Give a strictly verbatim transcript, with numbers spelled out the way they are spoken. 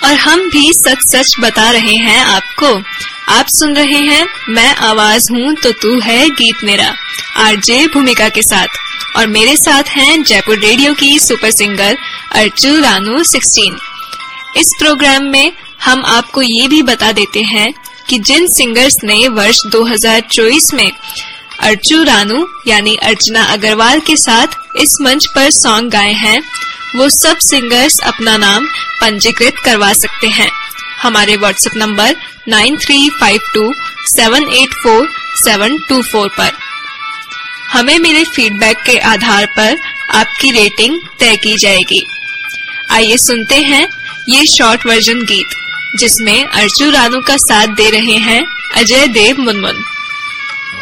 और हम भी सच सच बता रहे हैं आपको। आप सुन रहे हैं मैं आवाज हूँ तो तू है गीत मेरा, आरजे भूमिका के साथ, और मेरे साथ हैं जयपुर रेडियो की सुपर सिंगर अर्चू रानू सोलह। इस प्रोग्राम में हम आपको ये भी बता देते हैं कि जिन सिंगर्स ने वर्ष दो हज़ार चौबीस में अर्चू रानू यानी अर्चना अग्रवाल के साथ इस मंच पर सॉन्ग गाए हैं, वो सब सिंगर्स अपना नाम पंजीकृत करवा सकते हैं हमारे WhatsApp number nine three five to seven eight four seven to four पर। हमें मिले फीडबैक के आधार पर आपकी रेटिंग तय की जाएगी। आइए सुनते हैं ये शॉर्ट वर्जन गीत जिसमें अर्चू रानू का साथ दे रहे हैं अजय देव मुनमुन।